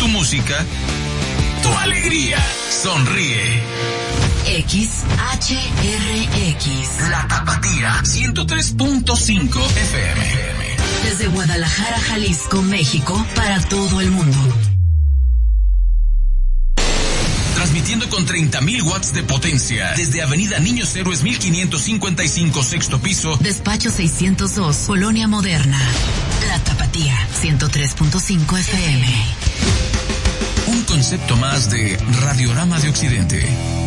Tu música, tu alegría. Sonríe. XHRX. La Tapatía, 103.5 FM. Desde Guadalajara, Jalisco, México, para todo el mundo. Transmitiendo con 30,000 watts de potencia desde Avenida Niños Héroes 1555, sexto piso. Despacho 602, Colonia Moderna. La Tapatía, 103.5 FM. Un concepto más de Radiorama de Occidente.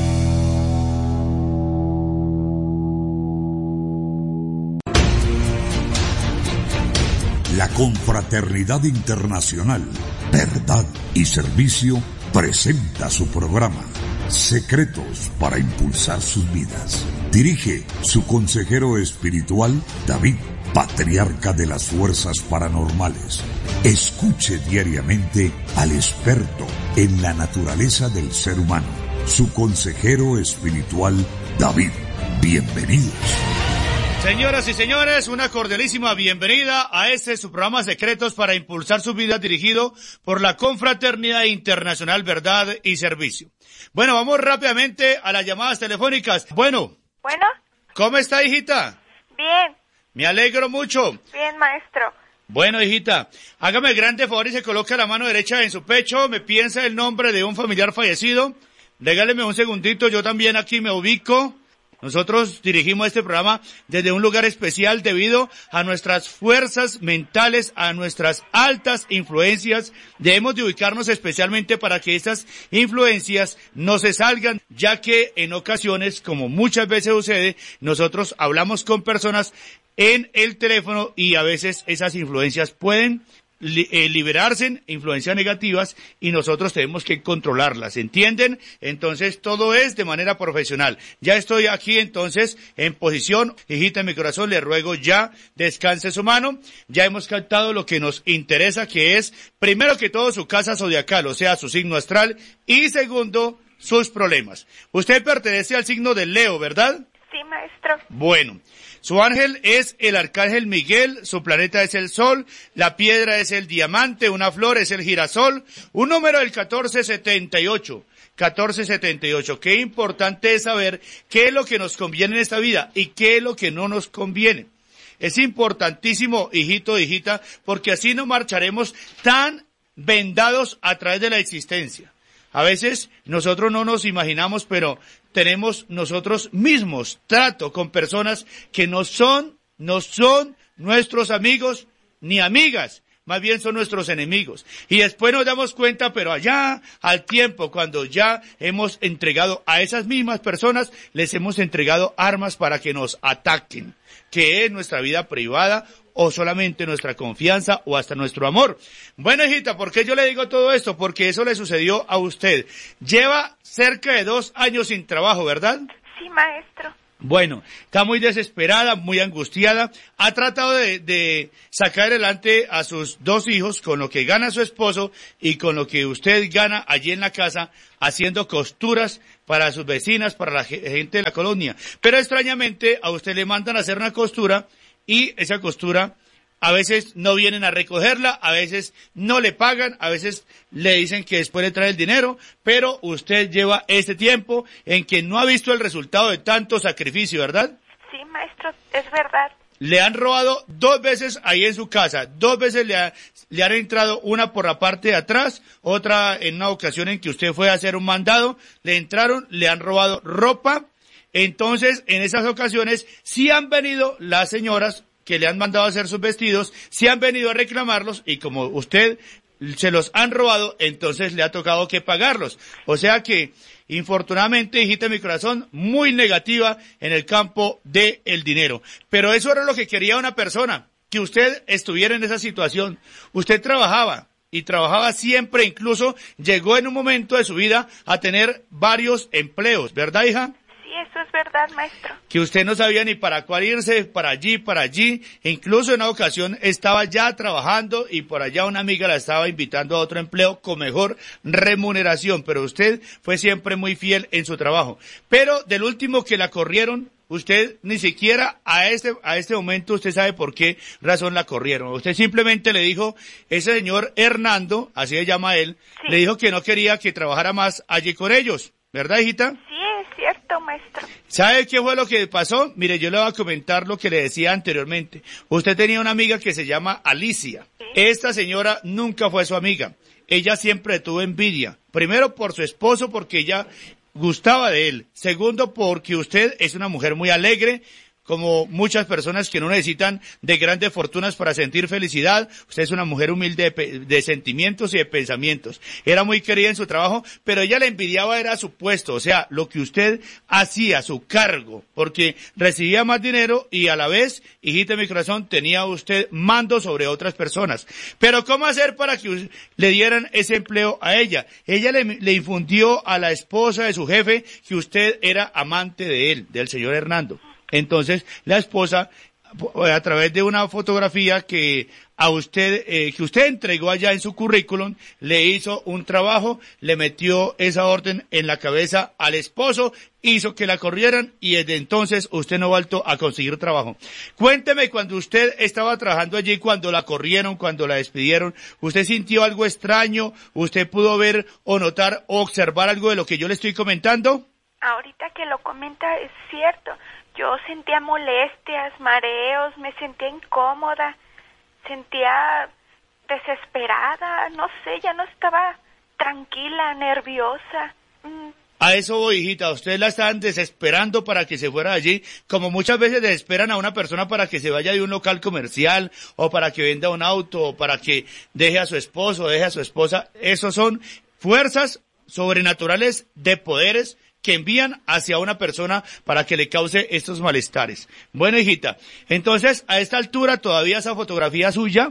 La Confraternidad Internacional, Verdad y Servicio presenta su programa Secretos para Impulsar Sus Vidas. Dirige su consejero espiritual David, patriarca de las fuerzas paranormales. Escuche diariamente al experto en la naturaleza del ser humano, su consejero espiritual David. Bienvenidos. Señoras y señores, una cordialísima bienvenida a su programa Secretos para Impulsar Sus Vidas, dirigido por la Confraternidad Internacional Verdad y Servicio. Bueno, vamos rápidamente a las llamadas telefónicas. Bueno, ¿cómo está, hijita? Bien. Me alegro mucho. Bien, maestro. Bueno, hijita, hágame el grande favor y se coloca la mano derecha en su pecho, me piensa el nombre de un familiar fallecido. Regáleme un segundito, yo también aquí me ubico. Nosotros dirigimos este programa desde un lugar especial debido a nuestras fuerzas mentales, a nuestras altas influencias. Debemos de ubicarnos especialmente para que estas influencias no se salgan, ya que en ocasiones, como muchas veces sucede, nosotros hablamos con personas en el teléfono y a veces esas influencias pueden liberarse, influencias negativas, y nosotros tenemos que controlarlas, ¿entienden? Entonces todo es de manera profesional. Ya estoy aquí entonces en posición, hijita de mi corazón, le ruego ya descanse su mano. Ya hemos captado lo que nos interesa, que es primero que todo su casa zodiacal, o sea su signo astral, y segundo sus problemas. Usted pertenece al signo de Leo, ¿verdad? Sí, maestro. Bueno, su ángel es el arcángel Miguel, su planeta es el sol, la piedra es el diamante, una flor es el girasol, un número el 1478. 1478. Qué importante es saber qué es lo que nos conviene en esta vida y qué es lo que no nos conviene. Es importantísimo, hijito, hijita, porque así no marcharemos tan vendados a través de la existencia. A veces nosotros no nos imaginamos, pero tenemos nosotros mismos trato con personas que no son nuestros amigos ni amigas, más bien son nuestros enemigos. Y después nos damos cuenta, pero allá al tiempo, cuando ya hemos entregado a esas mismas personas, les hemos entregado armas para que nos ataquen, que es nuestra vida privada, o solamente nuestra confianza, o hasta nuestro amor. Bueno, hijita, ¿por qué yo le digo todo esto? Porque eso le sucedió a usted. Lleva cerca de 2 años sin trabajo, ¿verdad? Sí, maestro. Bueno, está muy desesperada, muy angustiada. Ha tratado de sacar adelante a sus 2 hijos con lo que gana su esposo y con lo que usted gana allí en la casa, haciendo costuras para sus vecinas, para la gente de la colonia. Pero extrañamente a usted le mandan a hacer una costura, y esa costura a veces no vienen a recogerla, a veces no le pagan, a veces le dicen que después le trae el dinero, pero usted lleva este tiempo en que no ha visto el resultado de tanto sacrificio, ¿verdad? Sí, maestro, es verdad. Le han robado 2 veces ahí en su casa, 2 veces le han entrado, una por la parte de atrás, otra en una ocasión en que usted fue a hacer un mandado, le entraron, le han robado ropa. Entonces, en esas ocasiones, sí han venido las señoras que le han mandado a hacer sus vestidos, sí han venido a reclamarlos, y como usted se los han robado, entonces le ha tocado que pagarlos. O sea que, infortunadamente, hijita de mi corazón, muy negativa en el campo del dinero. Pero eso era lo que quería una persona, que usted estuviera en esa situación. Usted trabajaba, y trabajaba siempre, incluso llegó en un momento de su vida a tener varios empleos, ¿verdad, hija? Eso es verdad, maestro. Que usted no sabía ni para cuál irse, para allí, e incluso en una ocasión estaba ya trabajando y por allá una amiga la estaba invitando a otro empleo con mejor remuneración, pero usted fue siempre muy fiel en su trabajo. Pero del último que la corrieron, usted ni siquiera a este momento usted sabe por qué razón la corrieron. Usted simplemente le dijo, ese señor Hernando, así se llama él, Sí. le dijo que no quería que trabajara más allí con ellos, ¿verdad, hijita? Sí, es cierto, maestro. ¿Sabe qué fue lo que pasó? Mire, yo le voy a comentar lo que le decía anteriormente. Usted tenía una amiga que se llama Alicia. Sí. Esta señora nunca fue su amiga. Ella siempre tuvo envidia. Primero por su esposo, porque ella gustaba de él. Segundo, porque usted es una mujer muy alegre, como muchas personas que no necesitan de grandes fortunas para sentir felicidad. Usted es una mujer humilde de sentimientos y de pensamientos. Era muy querida en su trabajo, pero ella le envidiaba era su puesto, o sea, lo que usted hacía, su cargo, porque recibía más dinero y a la vez, hijita de mi corazón, tenía usted mando sobre otras personas. Pero ¿cómo hacer para que le dieran ese empleo a ella? Ella le infundió a la esposa de su jefe que usted era amante de él, del señor Hernando. Entonces, la esposa, a través de una fotografía que usted entregó allá en su currículum, le hizo un trabajo, le metió esa orden en la cabeza al esposo, hizo que la corrieran y desde entonces usted no ha vuelto a conseguir trabajo. Cuénteme, cuando usted estaba trabajando allí, cuando la corrieron, cuando la despidieron, ¿usted sintió algo extraño? ¿Usted pudo ver o notar o observar algo de lo que yo le estoy comentando? Ahorita que lo comenta es cierto. Yo sentía molestias, mareos, me sentía incómoda, sentía desesperada, no sé, ya no estaba tranquila, nerviosa. A eso voy, hijita, ustedes la estaban desesperando para que se fuera de allí, como muchas veces desesperan a una persona para que se vaya de un local comercial, o para que venda un auto, o para que deje a su esposo, o deje a su esposa. Esos son fuerzas sobrenaturales de poderes que envían hacia una persona para que le cause estos malestares. Bueno, hijita, entonces a esta altura todavía esa fotografía suya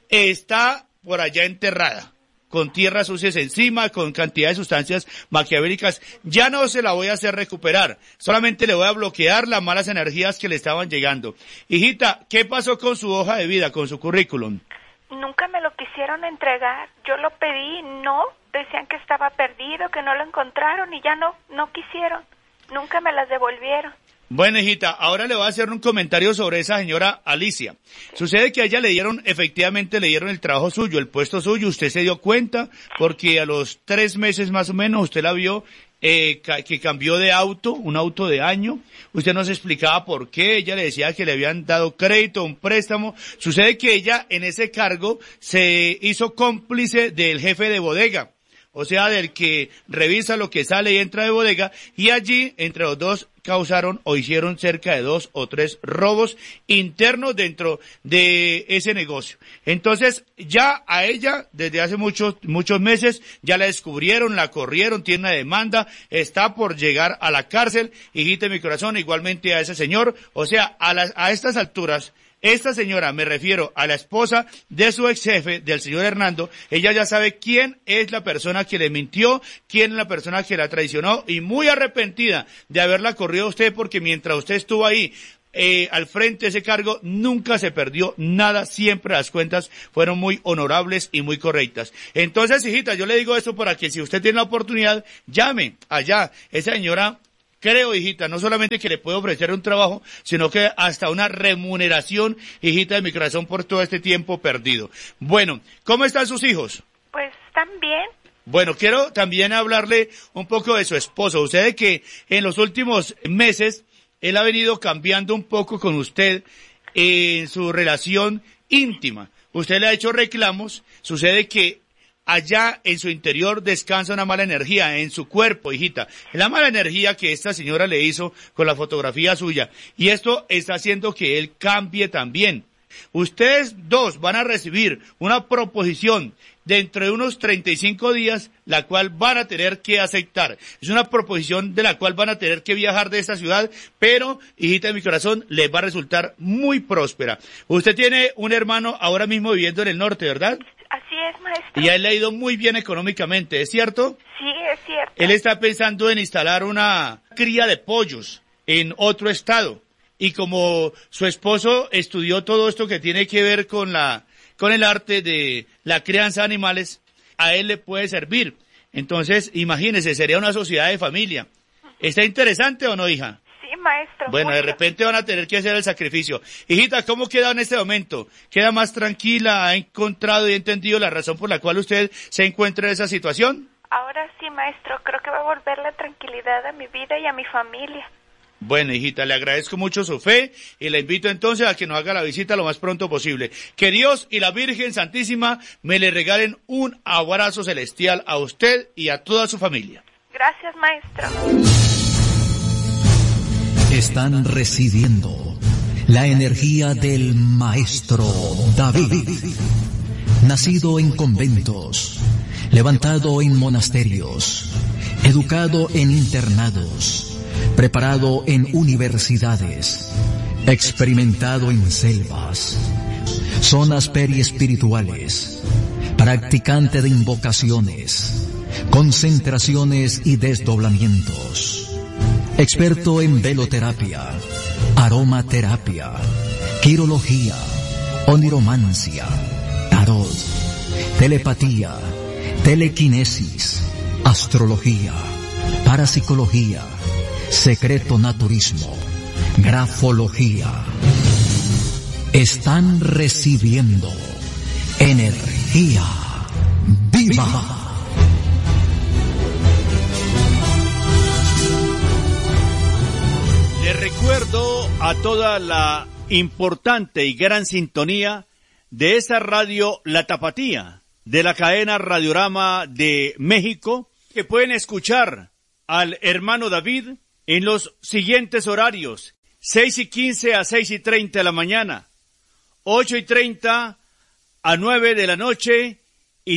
está por allá enterrada, con tierras sucias encima, con cantidad de sustancias maquiavélicas. Ya no se la voy a hacer recuperar, solamente le voy a bloquear las malas energías que le estaban llegando. Hijita, ¿qué pasó con su hoja de vida, con su currículum? Nunca me lo quisieron entregar. Yo lo pedí, no. Decían que estaba perdido, que no lo encontraron y ya no quisieron. Nunca me las devolvieron. Bueno, hijita, ahora le voy a hacer un comentario sobre esa señora Alicia. Sucede que a ella efectivamente le dieron el trabajo suyo, el puesto suyo. Usted se dio cuenta porque a los 3 meses más o menos usted la vio que cambió de auto, un auto de año. Usted nos explicaba por qué, ella le decía que le habían dado crédito, un préstamo. Sucede que ella en ese cargo se hizo cómplice del jefe de bodega, o sea, del que revisa lo que sale y entra de bodega, y allí, entre los dos, causaron o hicieron cerca de 2 o 3 robos internos dentro de ese negocio. Entonces, ya a ella, desde hace muchos meses, ya la descubrieron, la corrieron, tiene una demanda, está por llegar a la cárcel, hijita de mi corazón, igualmente a ese señor. O sea, a estas alturas, esta señora, me refiero a la esposa de su ex jefe, del señor Hernando, ella ya sabe quién es la persona que le mintió, quién es la persona que la traicionó, y muy arrepentida de haberla corrido a usted, porque mientras usted estuvo ahí, al frente de ese cargo, nunca se perdió nada, siempre las cuentas fueron muy honorables y muy correctas. Entonces, hijita, yo le digo esto para que si usted tiene la oportunidad, llame allá, esa señora. Creo, hijita, no solamente que le puedo ofrecer un trabajo, sino que hasta una remuneración, hijita de mi corazón, por todo este tiempo perdido. Bueno, ¿cómo están sus hijos? Pues están bien. Bueno, quiero también hablarle un poco de su esposo. Sucede que en los últimos meses, él ha venido cambiando un poco con usted en su relación íntima. Usted le ha hecho reclamos, sucede que allá en su interior descansa una mala energía, en su cuerpo, hijita. La mala energía que esta señora le hizo con la fotografía suya. Y esto está haciendo que él cambie también. Ustedes dos van a recibir una proposición dentro de unos 35 días, la cual van a tener que aceptar. Es una proposición de la cual van a tener que viajar de esta ciudad, pero, hijita de mi corazón, les va a resultar muy próspera. Usted tiene un hermano ahora mismo viviendo en el norte, ¿verdad? Así es, maestro. Y a él le ha ido muy bien económicamente, ¿es cierto? Sí, es cierto. Él está pensando en instalar una cría de pollos en otro estado. Y como su esposo estudió todo esto que tiene que ver con el arte de la crianza de animales, a él le puede servir. Entonces, imagínese, sería una sociedad de familia. ¿Está interesante o no, hija? Sí, maestro. Bueno, mucho. de repente van a tener que hacer el sacrificio. Hijita, ¿cómo queda en este momento? ¿Queda más tranquila? ¿Ha encontrado y entendido la razón por la cual usted se encuentra en esa situación? Ahora sí, maestro, creo que va a volver la tranquilidad a mi vida y a mi familia. Bueno, hijita, le agradezco mucho su fe y la invito entonces a que nos haga la visita lo más pronto posible. Que Dios y la Virgen Santísima me le regalen un abrazo celestial a usted y a toda su familia. Gracias, maestro. Están recibiendo la energía del maestro David. Nacido en conventos, levantado en monasterios, educado en internados, preparado en universidades, experimentado en selvas, zonas periespirituales, practicante de invocaciones, concentraciones y desdoblamientos, experto en veloterapia, aromaterapia, quirología, oniromancia, tarot, telepatía, telequinesis, astrología, parapsicología, secreto naturismo, grafología. Están recibiendo energía viva. Les recuerdo a toda la importante y gran sintonía de esa radio La Tapatía, de la cadena Radiorama de México, que pueden escuchar al hermano David en los siguientes horarios: 6:15 a 6:30 de la mañana, 8:30 a 9 de la noche y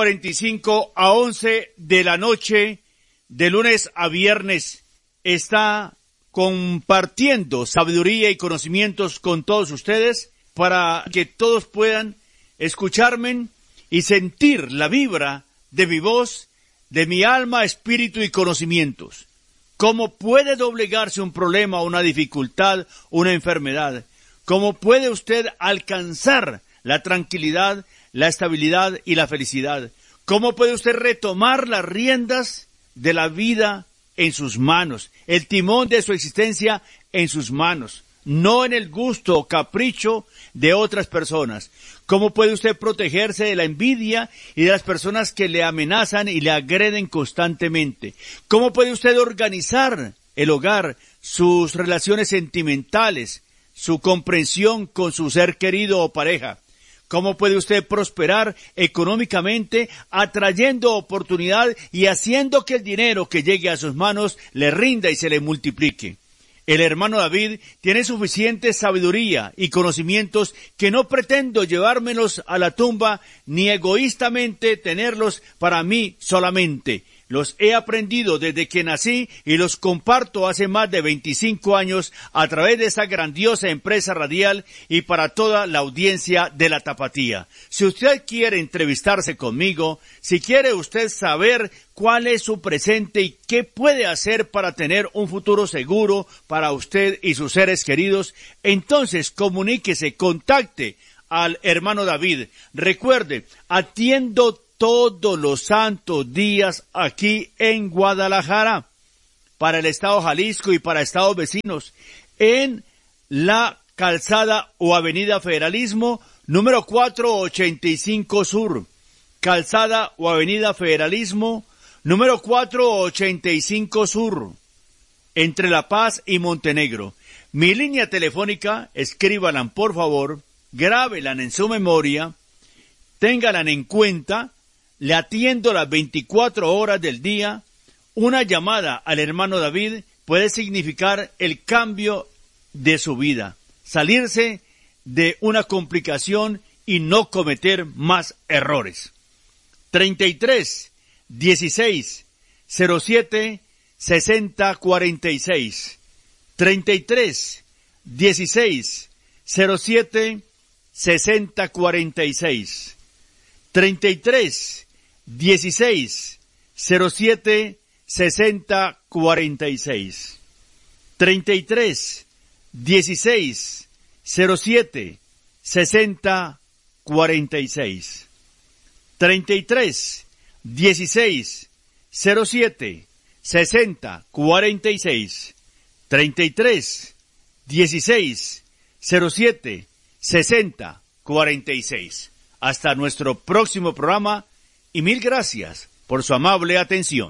10:45 a 11 de la noche, de lunes a viernes. Está compartiendo sabiduría y conocimientos con todos ustedes para que todos puedan escucharme y sentir la vibra de mi voz, de mi alma, espíritu y conocimientos. ¿Cómo puede doblegarse un problema, una dificultad, una enfermedad? ¿Cómo puede usted alcanzar la tranquilidad, la estabilidad y la felicidad? ¿Cómo puede usted retomar las riendas de la vida en sus manos, el timón de su existencia en sus manos, no en el gusto o capricho de otras personas? ¿Cómo puede usted protegerse de la envidia y de las personas que le amenazan y le agreden constantemente? ¿Cómo puede usted organizar el hogar, sus relaciones sentimentales, su comprensión con su ser querido o pareja? ¿Cómo puede usted prosperar económicamente, atrayendo oportunidad y haciendo que el dinero que llegue a sus manos le rinda y se le multiplique? El hermano David tiene suficiente sabiduría y conocimientos que no pretendo llevármelos a la tumba ni egoístamente tenerlos para mí solamente. Los he aprendido desde que nací y los comparto hace más de 25 años a través de esa grandiosa empresa radial y para toda la audiencia de La Tapatía. Si usted quiere entrevistarse conmigo, si quiere usted saber cuál es su presente y qué puede hacer para tener un futuro seguro para usted y sus seres queridos, entonces comuníquese, contacte al hermano David. Recuerde, atiendo todos los santos días aquí en Guadalajara, para el estado Jalisco y para estados vecinos, en la calzada o avenida Federalismo, número 485 Sur, calzada o avenida Federalismo, número 485 Sur, entre La Paz y Montenegro. Mi línea telefónica, escríbanla por favor, grábenla en su memoria, ténganla en cuenta. Le atiendo las 24 horas del día. Una llamada al hermano David puede significar el cambio de su vida, salirse de una complicación y no cometer más errores. 33 16 07 60 46. 33 16 07 60 46. 33 16 07 60 46. 33 16 07 60 46. 33 16 07 60 46. 33 16 07 60 46. Hasta nuestro próximo programa y mil gracias por su amable atención.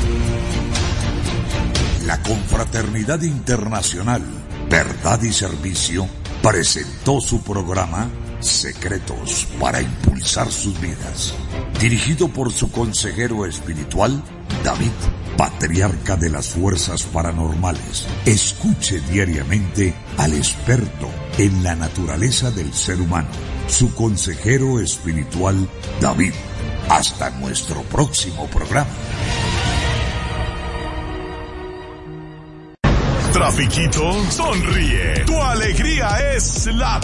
La Confraternidad Internacional Verdad y Servicio presentó su programa Secretos para Impulsar Sus Vidas, dirigido por su consejero espiritual, David, patriarca de las fuerzas paranormales. Escuche diariamente al experto en la naturaleza del ser humano, su consejero espiritual, David. Hasta nuestro próximo programa. Trafiquito, sonríe. Tu alegría es la